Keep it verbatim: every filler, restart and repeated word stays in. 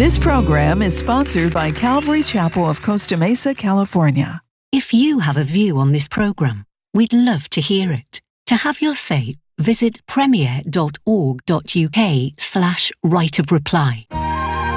This program is sponsored by Calvary Chapel of Costa Mesa, California. If you have a view on this program, we'd love to hear it. To have your say, visit premier.org.uk slash right of reply.